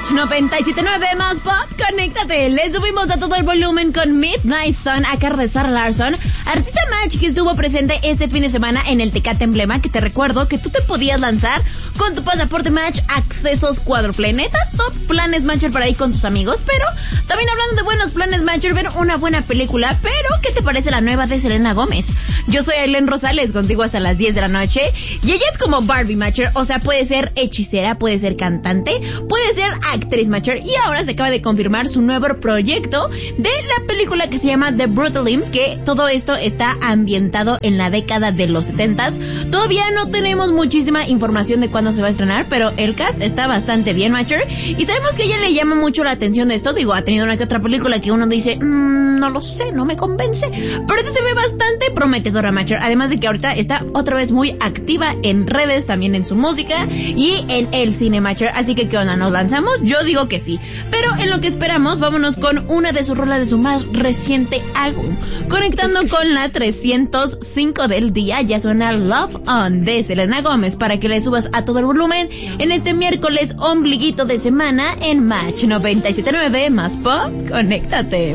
Match 97.9 más pop, conéctate. Le subimos a todo el volumen con Midnight Sun a cargo de Zara Larsson, artista Match que estuvo presente este fin de semana en el Tecate Emblema, que te recuerdo que tú te podías lanzar con tu pasaporte Match, accesos cuádruple. Neta, top planes Matcher para ir con tus amigos, pero también hablando de buenos planes Matcher, ver una buena película. Pero, ¿qué te parece la nueva de Selena Gómez? Yo soy Aileen Rosales, contigo hasta las 10 de la noche, y ella es como Barbie Matcher, o sea, puede ser hechicera, puede ser cantante, puede ser actriz Matcher, y ahora se acaba de confirmar su nuevo proyecto de la película que se llama The Brutal Limbs, que todo esto está ambientado en la década de los 70s. Todavía no tenemos muchísima información de cuándo se va a estrenar, pero el cast está bastante bien Matcher, y sabemos que a ella le llama mucho la atención de esto. Digo, ha tenido una que otra película que uno dice, no lo sé, no me convence, pero esta se ve bastante prometedora Matcher, además de que ahorita está otra vez muy activa en redes, también en su música y en el cine Matcher. Así que, ¿qué onda? ¿Nos lanzamos? Yo digo que sí. Pero en lo que esperamos, vámonos con una de sus rolas de su más reciente álbum. Conectando con la 305 del día, ya suena Love On de Selena Gómez para que le subas a todo el volumen en este miércoles ombliguito de semana en Match 97.9 más pop. Conéctate.